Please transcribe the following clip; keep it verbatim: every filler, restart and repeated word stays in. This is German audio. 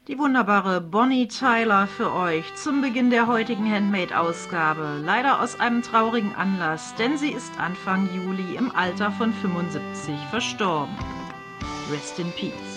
Die wunderbare Bonnie Tyler für euch zum Beginn der heutigen Handmade-Ausgabe. Leider aus einem traurigen Anlass, denn sie ist Anfang Juli im Alter von fünfundsiebzig verstorben. Rest in Peace.